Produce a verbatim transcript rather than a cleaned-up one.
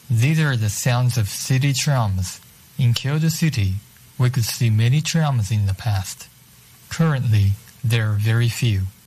These are the sounds of city trams. In Kyoto City, we could see many trams in the past. Currently, there are very few.